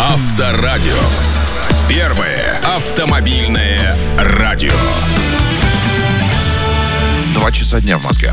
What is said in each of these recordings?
Авторадио. Первое автомобильное радио. 2 часа дня в Москве.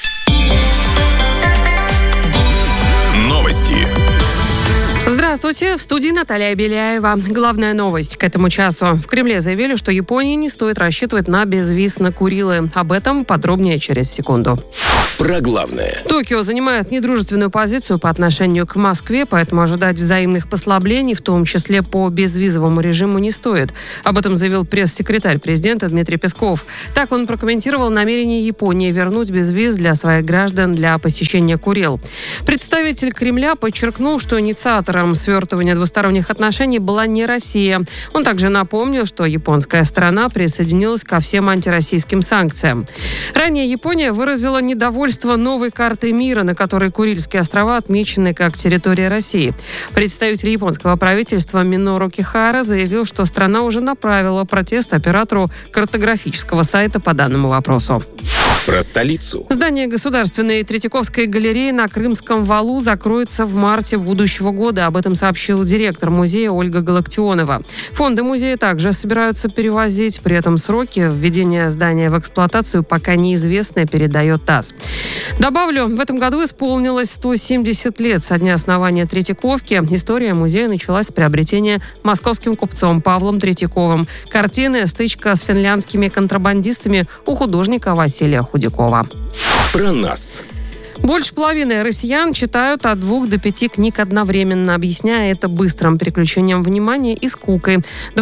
Новости. Здравствуйте, в студии Наталья Беляева. Главная новость к этому часу. В Кремле заявили, что Японии не стоит рассчитывать на безвиз на Курилы. Об этом подробнее через секунду. Про главное. Токио занимает недружественную позицию по отношению к Москве, поэтому ожидать взаимных послаблений, в том числе по безвизовому режиму, не стоит. Об этом заявил пресс-секретарь президента Дмитрий Песков. Так он прокомментировал намерение Японии вернуть безвиз для своих граждан для посещения Курил. Представитель Кремля подчеркнул, что инициатором свертывания двусторонних отношений была не Россия. Он также напомнил, что японская сторона присоединилась ко всем антироссийским санкциям. Ранее Япония выразила недовольство новой картой мира, на которой Курильские острова отмечены как территория России. Представитель японского правительства Минору Кихара заявил, что страна уже направила протест оператору картографического сайта по данному вопросу. Про столицу. Здание Государственной Третьяковской галереи на Крымском валу закроется в марте будущего года. Об этом сообщил директор музея Ольга Галактионова. Фонды музея также собираются перевозить. При этом сроки введения здания в эксплуатацию пока неизвестны, передает ТАСС. Добавлю, в этом году исполнилось 170 лет со дня основания Третьяковки. История музея началась с приобретения московским купцом Павлом Третьяковым картины «Стычка с финляндскими контрабандистами» у художника Василия Худякова. Про нас. Больше половины россиян читают от 2 до 5 книг одновременно, объясняя это быстрым переключением внимания и скукой.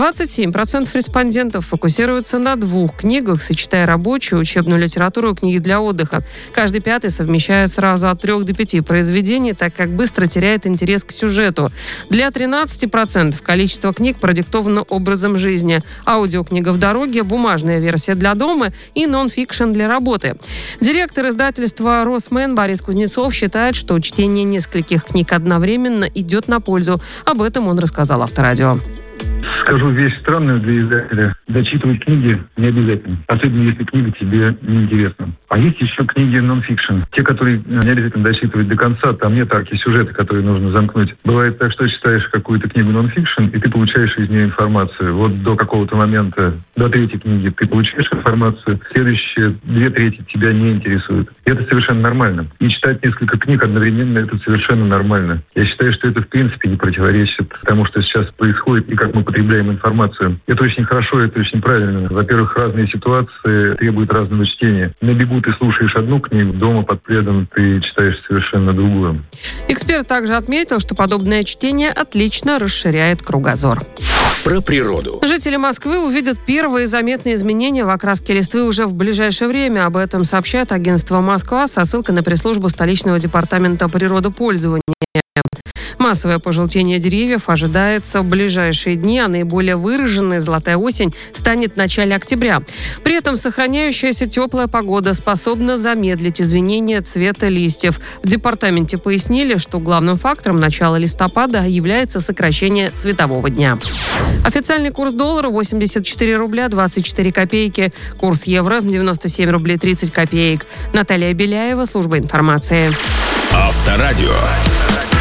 27% респондентов фокусируются на 2 книгах, сочетая рабочую, учебную литературу и книги для отдыха. Каждый пятый совмещает сразу от 3 до 5 произведений, так как быстро теряет интерес к сюжету. Для 13% количество книг продиктовано образом жизни. Аудиокнига в дороге, бумажная версия для дома и нон-фикшн для работы. Директор издательства «Росмен» Борис Кузнецов считает, что чтение нескольких книг одновременно идет на пользу. Об этом он рассказал Авторадио. Скажу вещь странную для издателя. Дочитывать книги не обязательно. Особенно если книга тебе неинтересна. А есть еще книги нон-фикшн. Те, которые не обязательно дочитывать до конца. Там нет арки сюжета, которые нужно замкнуть. Бывает так, что читаешь какую-то книгу нон-фикшн, и ты получаешь из нее информацию. Вот до какого-то момента, до 3-й книги ты получаешь информацию. Следующие 2/3 тебя не интересуют. И это совершенно нормально. И читать несколько книг одновременно — это совершенно нормально. Я считаю, что это в принципе не противоречит тому, что сейчас происходит и как мы потребляем информацию. Это очень хорошо, это очень правильно. Во-первых, разные ситуации требуют разного чтения. На бегу ты слушаешь одну книгу, дома под пледом ты читаешь совершенно другую. Эксперт также отметил, что подобное чтение отлично расширяет кругозор. Про природу. Жители Москвы увидят первые заметные изменения в окраске листвы уже в ближайшее время. Об этом сообщает агентство «Москва» со ссылкой на пресс-службу столичного департамента природопользования. Массовое пожелтение деревьев ожидается в ближайшие дни, а наиболее выраженной золотая осень станет в начале октября. При этом сохраняющаяся теплая погода способна замедлить изменение цвета листьев. В департаменте пояснили, что главным фактором начала листопада является сокращение светового дня. Официальный курс доллара 84 рубля 24 копейки. Курс евро 97 рублей 30 копеек. Наталья Беляева, служба информации. Авторадио.